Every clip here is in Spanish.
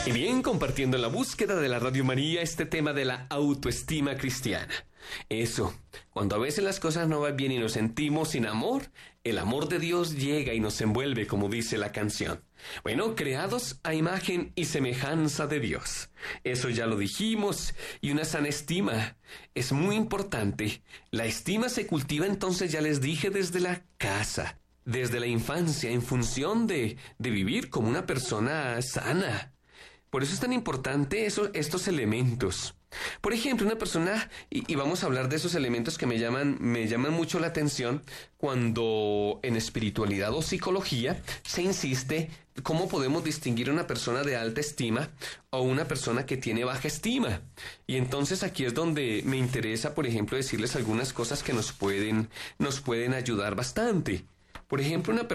Y bien, compartiendo en la búsqueda de la Radio María este tema de la autoestima cristiana. Eso, cuando a veces las cosas no van bien y nos sentimos sin amor, el amor de Dios llega y nos envuelve, como dice la canción. Bueno, creados a imagen y semejanza de Dios. Eso ya lo dijimos. Y una sana estima es muy importante. La estima se cultiva, entonces, ya les dije, desde la casa, desde la infancia, en función de vivir como una persona sana. Por eso es tan importante estos elementos. Por ejemplo, una persona, y vamos a hablar de esos elementos que me llaman mucho la atención cuando en espiritualidad o psicología se insiste cómo podemos distinguir a una persona de alta estima o una persona que tiene baja estima. Y entonces aquí es donde me interesa, por ejemplo, decirles algunas cosas que nos pueden ayudar bastante. Por ejemplo, una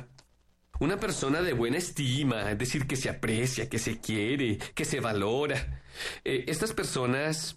persona de buena estima, es decir, que se aprecia, que se quiere, que se valora. Estas personas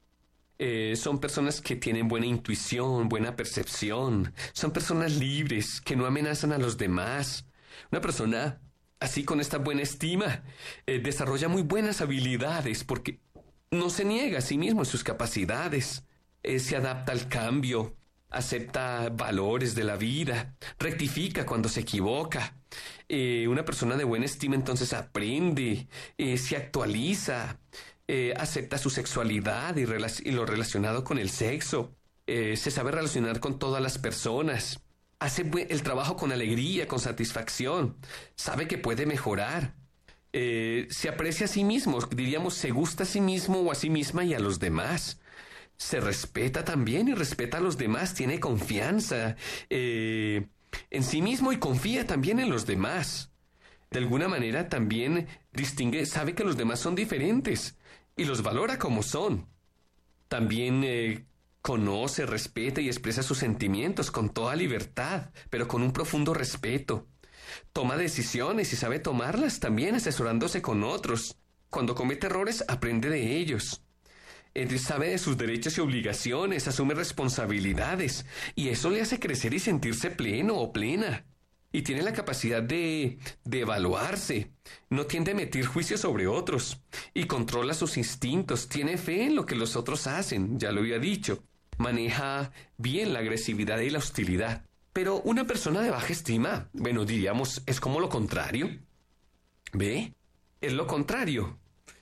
son personas que tienen buena intuición, buena percepción. Son personas libres, que no amenazan a los demás. Una persona así, con esta buena estima, desarrolla muy buenas habilidades porque no se niega a sí mismo en sus capacidades. Se adapta al cambio, acepta valores de la vida, rectifica cuando se equivoca. Una persona de buena estima entonces aprende, se actualiza, acepta su sexualidad y lo relacionado con el sexo, se sabe relacionar con todas las personas, hace el trabajo con alegría, con satisfacción, sabe que puede mejorar, se aprecia a sí mismo, diríamos, se gusta a sí mismo o a sí misma y a los demás. Se respeta también y respeta a los demás, tiene confianza en sí mismo y confía también en los demás. De alguna manera también distingue, sabe que los demás son diferentes y los valora como son. También conoce, respeta y expresa sus sentimientos con toda libertad, pero con un profundo respeto. Toma decisiones y sabe tomarlas también asesorándose con otros. Cuando comete errores, aprende de ellos. Sabe de sus derechos y obligaciones, asume responsabilidades, y eso le hace crecer y sentirse pleno o plena. Y tiene la capacidad de evaluarse, no tiende a emitir juicios sobre otros, y controla sus instintos, tiene fe en lo que los otros hacen, ya lo había dicho. Maneja bien la agresividad y la hostilidad. Pero una persona de baja estima, bueno, diríamos, es como lo contrario. ¿Ve? Es lo contrario.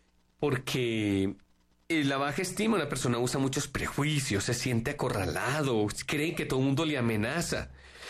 Porque la baja estima, una persona usa muchos prejuicios, se siente acorralado, cree que todo el mundo le amenaza,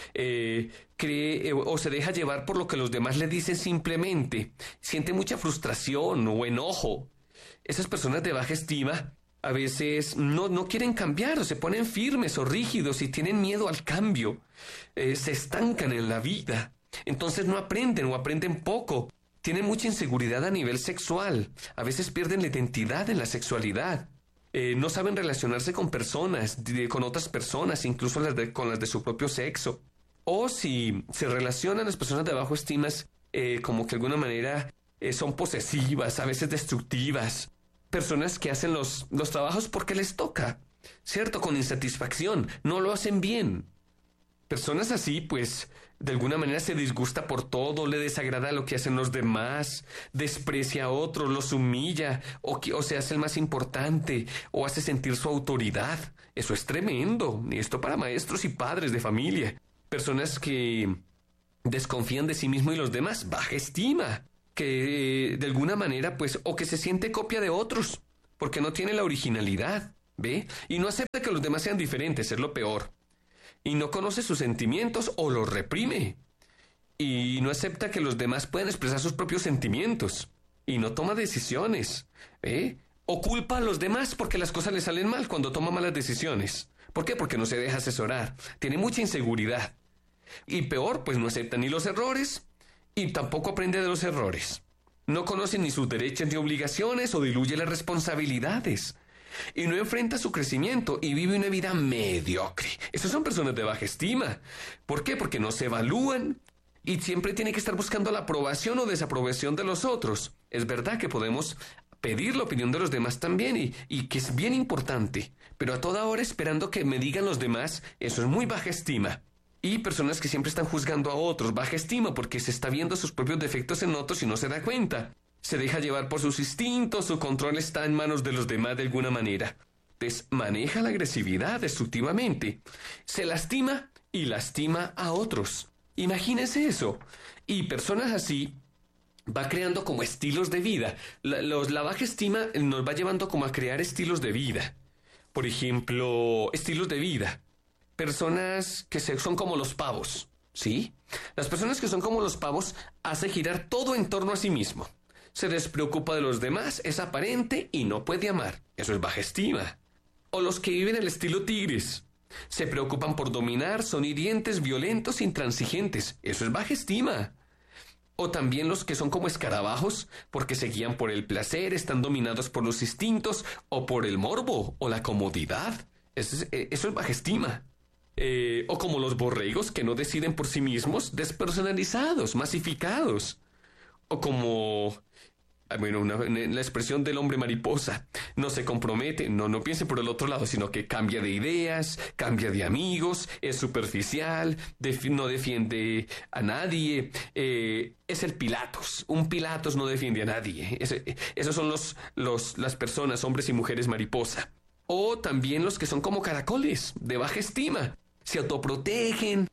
cree o se deja llevar por lo que los demás le dicen simplemente, siente mucha frustración o enojo. Esas personas de baja estima a veces no quieren cambiar, o se ponen firmes o rígidos y tienen miedo al cambio, se estancan en la vida, entonces no aprenden o aprenden poco. Tienen mucha inseguridad a nivel sexual. A veces pierden la identidad en la sexualidad. No saben relacionarse con personas, con otras personas, incluso con las de su propio sexo. O si se relacionan las personas de bajo estima, como que de alguna manera son posesivas, a veces destructivas. Personas que hacen los trabajos porque les toca, ¿cierto? Con insatisfacción. No lo hacen bien. Personas así, pues, de alguna manera se disgusta por todo, le desagrada lo que hacen los demás, desprecia a otros, los humilla, o se hace el más importante, o hace sentir su autoridad. Eso es tremendo, y esto para maestros y padres de familia. Personas que desconfían de sí mismo y los demás, baja estima, que de alguna manera, pues, o que se siente copia de otros, porque no tiene la originalidad, ¿ve? Y no acepta que los demás sean diferentes, es lo peor. Y no conoce sus sentimientos o los reprime. Y no acepta que los demás puedan expresar sus propios sentimientos. Y no toma decisiones. O culpa a los demás porque las cosas le salen mal cuando toma malas decisiones. ¿Por qué? Porque no se deja asesorar. Tiene mucha inseguridad. Y peor, pues no acepta ni los errores y tampoco aprende de los errores. No conoce ni sus derechos ni obligaciones o diluye las responsabilidades. Y no enfrenta su crecimiento y vive una vida mediocre. Esas son personas de baja estima. ¿Por qué? Porque no se evalúan y siempre tiene que estar buscando la aprobación o desaprobación de los otros. Es verdad que podemos pedir la opinión de los demás también y que es bien importante, pero a toda hora esperando que me digan los demás, eso es muy baja estima. Y personas que siempre están juzgando a otros, baja estima porque se está viendo sus propios defectos en otros y no se da cuenta. Se deja llevar por sus instintos, su control está en manos de los demás de alguna manera. Maneja la agresividad destructivamente. Se lastima y lastima a otros. Imagínense eso. Y personas así va creando como estilos de vida. La baja estima nos va llevando como a crear estilos de vida. Por ejemplo, estilos de vida. Personas que son como los pavos, ¿sí? Las personas que son como los pavos hacen girar todo en torno a sí mismo. Se despreocupa de los demás, es aparente y no puede amar. Eso es baja estima. O los que viven el estilo tigres. Se preocupan por dominar, son hirientes, violentos, intransigentes. Eso es baja estima. O también los que son como escarabajos, porque se guían por el placer, están dominados por los instintos, o por el morbo, o la comodidad. Eso es baja estima. O como los borregos que no deciden por sí mismos, despersonalizados, masificados. O como... Bueno, la expresión del hombre mariposa. No se compromete, no piense por el otro lado, sino que cambia de ideas, cambia de amigos, es superficial, no defiende a nadie. Es el Pilatos. Un Pilatos no defiende a nadie. Esos son las personas, hombres y mujeres mariposa. O también los que son como caracoles, de baja estima. Se autoprotegen,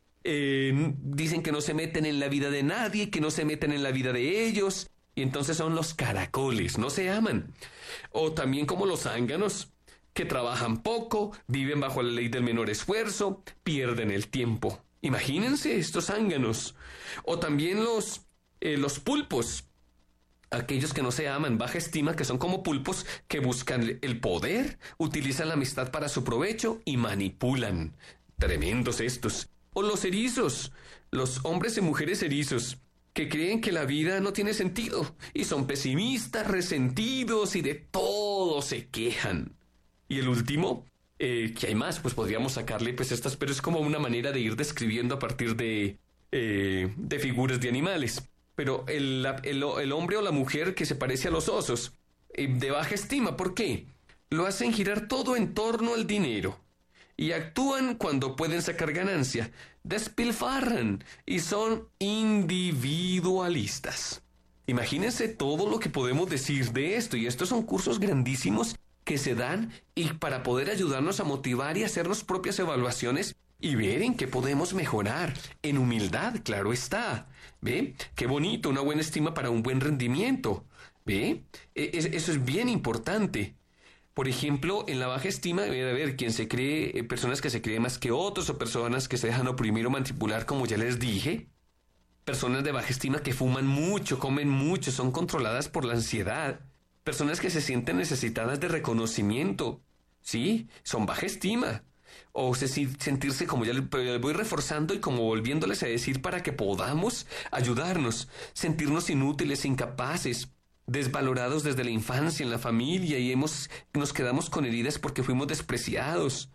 dicen que no se meten en la vida de nadie, que no se meten en la vida de ellos. Y entonces son los caracoles, no se aman. O también como los zánganos, que trabajan poco, viven bajo la ley del menor esfuerzo, pierden el tiempo. Imagínense estos zánganos. O también los pulpos, aquellos que no se aman, baja estima, que son como pulpos que buscan el poder, utilizan la amistad para su provecho y manipulan. Tremendos estos. O los erizos, los hombres y mujeres erizos, que creen que la vida no tiene sentido y son pesimistas, resentidos y de todo se quejan. Y el último, que hay más, pues podríamos sacarle pues estas, pero es como una manera de ir describiendo a partir de figuras de animales. Pero el hombre o la mujer que se parece a los osos, de baja estima, ¿por qué? Lo hacen girar todo en torno al dinero. Y actúan cuando pueden sacar ganancia, despilfarran y son individualistas. Imagínense todo lo que podemos decir de esto, y estos son cursos grandísimos que se dan y para poder ayudarnos a motivar y hacernos propias evaluaciones y ver en qué podemos mejorar. En humildad, claro está. ¿Ve? Qué bonito, una buena estima para un buen rendimiento. ¿Ve? Eso es bien importante. Por ejemplo, en la baja estima debe haber quien se cree, personas que se creen más que otros o personas que se dejan oprimir o manipular, como ya les dije. Personas de baja estima que fuman mucho, comen mucho, son controladas por la ansiedad. Personas que se sienten necesitadas de reconocimiento, ¿sí? Son baja estima. O sentirse, como ya les voy reforzando y como volviéndoles a decir para que podamos ayudarnos, sentirnos inútiles, incapaces, desvalorados desde la infancia, en la familia, y nos quedamos con heridas porque fuimos despreciados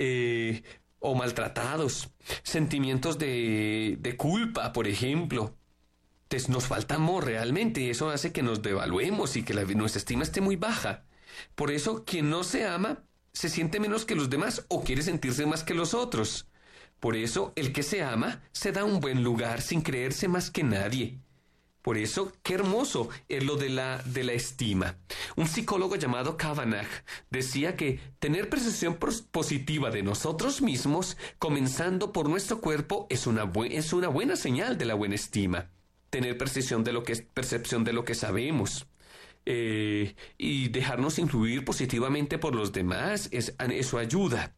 o maltratados. Sentimientos de culpa, por ejemplo. Entonces nos falta amor realmente, y eso hace que nos devaluemos y que nuestra estima esté muy baja. Por eso, quien no se ama se siente menos que los demás o quiere sentirse más que los otros. Por eso, el que se ama se da un buen lugar sin creerse más que nadie. Por eso, qué hermoso es lo de la estima. Un psicólogo llamado Kavanagh decía que tener percepción positiva de nosotros mismos, comenzando por nuestro cuerpo, es una buena señal de la buena estima. Tener percepción de lo que sabemos. Y dejarnos influir positivamente por los demás, eso ayuda.